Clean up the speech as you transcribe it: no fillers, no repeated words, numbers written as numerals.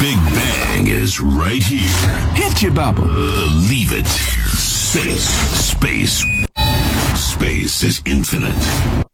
Big Bang is right here. Hit you, Bubba. Leave it. Space. Space. Space is infinite.